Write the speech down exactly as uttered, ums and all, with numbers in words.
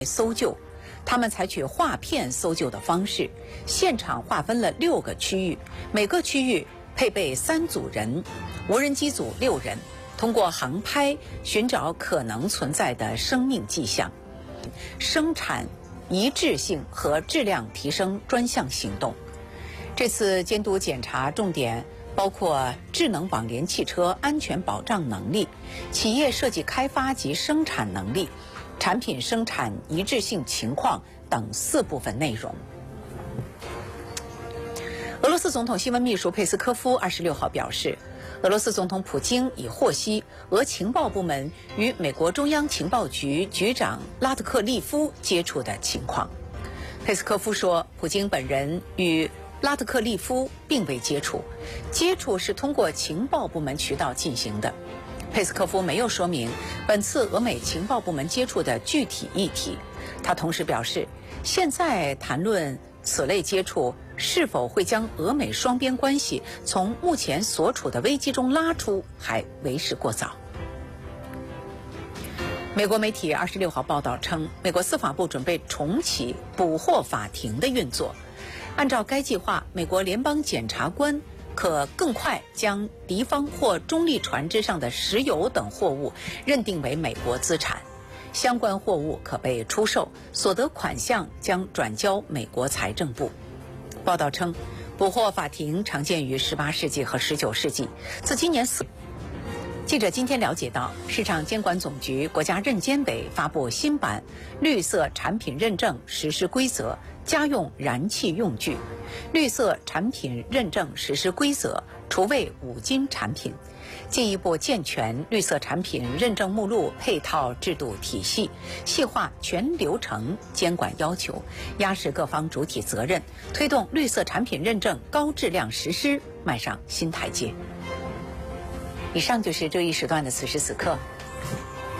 搜救，他们采取划片搜救的方式，现场划分了六个区域，每个区域配备三组人，无人机组六人，通过航拍寻找可能存在的生命迹象，生产一致性和质量提升专项行动。这次监督检查重点包括智能网联汽车安全保障能力、企业设计开发及生产能力、产品生产一致性情况等四部分内容。俄罗斯总统新闻秘书佩斯科夫二十六号表示，俄罗斯总统普京已获悉俄情报部门与美国中央情报局局长拉特克利夫接触的情况。佩斯科夫说，普京本人与拉特克利夫并未接触，接触是通过情报部门渠道进行的。佩斯科夫没有说明本次俄美情报部门接触的具体议题。他同时表示，现在谈论此类接触是否会将俄美双边关系从目前所处的危机中拉出，还为时过早。美国媒体二十六号报道称，美国司法部准备重启捕获法庭的运作。按照该计划，美国联邦检察官可更快将敌方或中立船只上的石油等货物认定为美国资产，相关货物可被出售，所得款项将转交美国财政部。报道称，捕获法庭常见于十八世纪和十九世纪。自今年四记者今天了解到，市场监管总局国家认监委发布新版绿色产品认证实施规则家用燃气用具绿色产品认证实施规则，除为五金产品，进一步健全绿色产品认证目录配套制度体系，细化全流程监管要求，压实各方主体责任，推动绿色产品认证高质量实施迈上新台阶。以上就是这一时段的此时此刻。